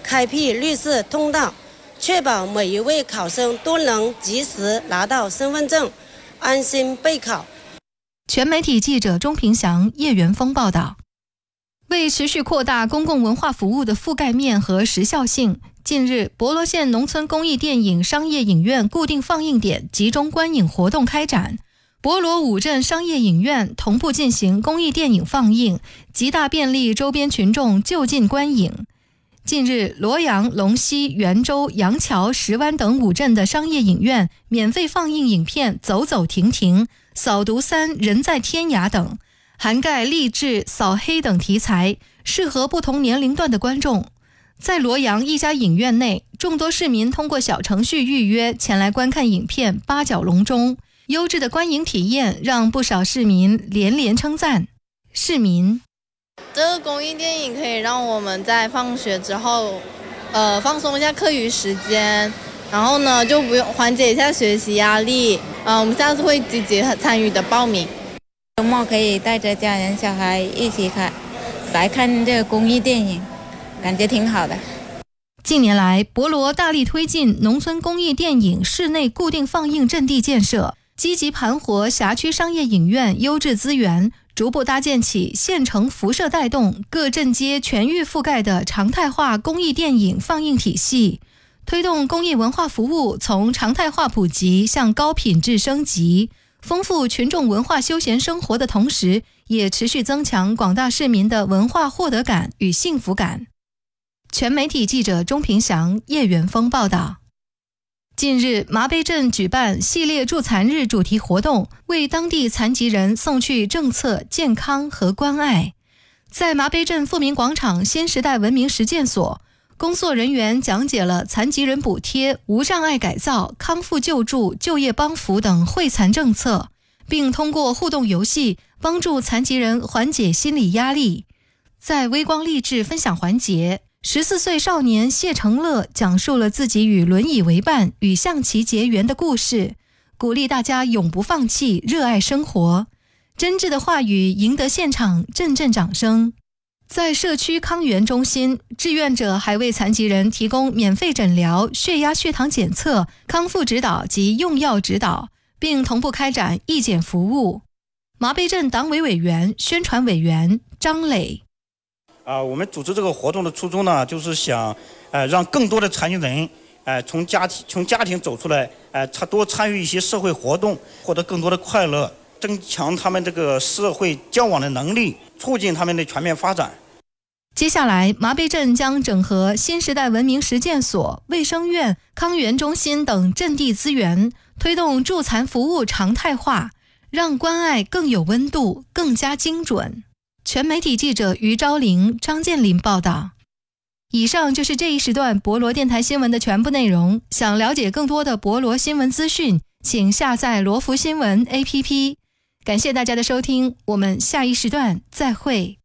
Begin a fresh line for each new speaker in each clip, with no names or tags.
开辟绿色通道，确保每一位考生都能及时拿到身份证，安心备考。
全媒体记者钟平祥、叶元峰报道。为持续扩大公共文化服务的覆盖面和时效性，近日博罗县农村公益电影商业影院固定放映点集中观影活动开展，博罗五镇商业影院同步进行公益电影放映，极大便利周边群众就近观影。近日，罗阳、龙溪、元州、杨桥、石湾等5镇的商业影院免费放映影片《走走停停》、《扫毒3》、《人在天涯》等，涵盖励志、扫黑等题材，适合不同年龄段的观众。在罗阳一家影院内，众多市民通过小程序预约前来观看影片《八角笼中》，优质的观影体验让不少市民连连称赞。市民：
这个公益电影可以让我们在放学之后，放松一下课余时间，然后呢就不用缓解一下学习压力。我们下次会积极参与的报名。
周末可以带着家人小孩一起来看这个公益电影，感觉挺好的。
近年来，博罗大力推进农村公益电影室内固定放映阵地建设，积极盘活辖区商业影院优质资源，逐步搭建起县城辐射带动、各镇街全域覆盖的常态化公益电影放映体系，推动公益文化服务从常态化普及向高品质升级，丰富群众文化休闲生活的同时，也持续增强广大市民的文化获得感与幸福感。全媒体记者钟平祥、叶元峰报道。近日，麻碑镇举办系列助残日主题活动，为当地残疾人送去政策、健康和关爱。在麻碑镇富民广场新时代文明实践所，工作人员讲解了残疾人补贴、无障碍改造、康复救助、就业帮扶等惠残政策，并通过互动游戏帮助残疾人缓解心理压力。在微光励志分享环节，14岁少年谢成乐讲述了自己与轮椅为伴、与象棋结缘的故事，鼓励大家永不放弃、热爱生活。真挚的话语赢得现场阵阵掌声。在社区康源中心，志愿者还为残疾人提供免费诊疗、血压、血糖检测、康复指导及用药指导，并同步开展义检服务。麻碑镇党委委员、宣传委员张磊：
我们组织这个活动的初衷呢，就是想让更多的残疾人从家庭走出来，多参与一些社会活动，获得更多的快乐，增强他们这个社会交往的能力，促进他们的全面发展。
接下来，麻碑镇将整合新时代文明实践所、卫生院、康源中心等阵地资源，推动助残服务常态化，让关爱更有温度、更加精准。全媒体记者于昭玲、张建林报道。以上就是这一时段博罗电台新闻的全部内容。想了解更多的博罗新闻资讯，请下载罗福新闻 APP。感谢大家的收听，我们下一时段再会。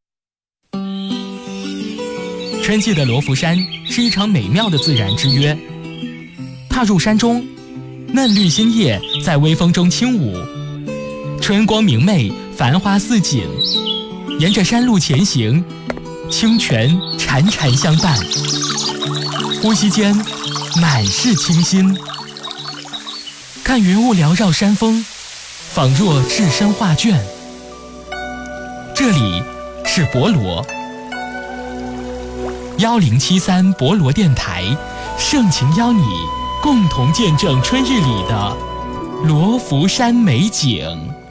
春季的罗浮山是一场美妙的自然之约。踏入山中，嫩绿新叶在微风中轻舞，春光明媚，繁花似锦。沿着山路前行，清泉潺潺相伴，呼吸间满是清新。看云雾缭绕山峰，仿若置身画卷。这里是博罗1073博罗电台，盛情邀你共同见证春日里的罗浮山美景。